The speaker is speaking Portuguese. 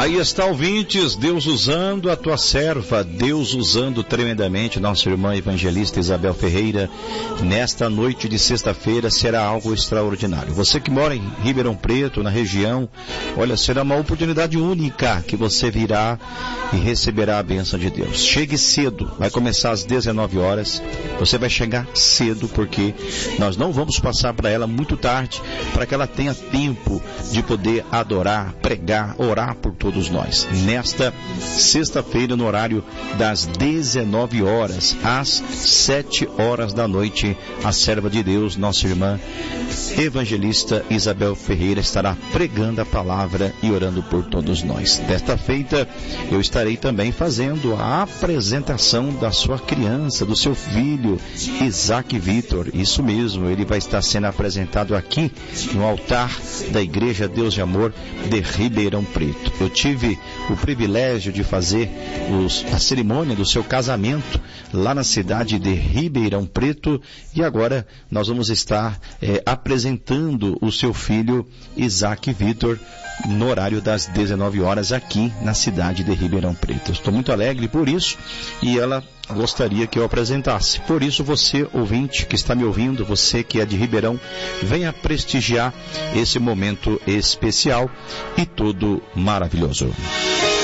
Aí está, ouvintes, Deus usando a tua serva, Deus usando tremendamente nossa irmã evangelista Isabel Ferreira. Nesta noite de sexta-feira será algo extraordinário. Você que mora em Ribeirão Preto, na região, olha, será uma oportunidade única que você virá e receberá a bênção de Deus. Chegue cedo, vai começar às 19 horas, você vai chegar cedo porque nós não vamos passar para ela muito tarde, para que ela tenha tempo de poder adorar, pregar, orar por todos nós. Nesta sexta-feira, no horário das 19 horas às 7 horas da noite, a serva de Deus, nossa irmã evangelista Isabel Ferreira, estará pregando a palavra e orando por todos nós. Desta feita, eu estarei também fazendo a apresentação da sua criança, do seu filho, Isaac Vitor. Isso mesmo, ele vai estar sendo apresentado aqui no altar da Igreja Deus de Amor de Ribeirão Preto. Eu tive o privilégio de fazer a cerimônia do seu casamento lá na cidade de Ribeirão Preto e agora nós vamos estar apresentando o seu filho Isaac Vitor no horário das 19 horas aqui na cidade de Ribeirão Preto. Estou muito alegre por isso e ela gostaria que eu apresentasse. Por isso, você, ouvinte que está me ouvindo, você que é de Ribeirão, venha prestigiar esse momento especial e todo maravilhoso.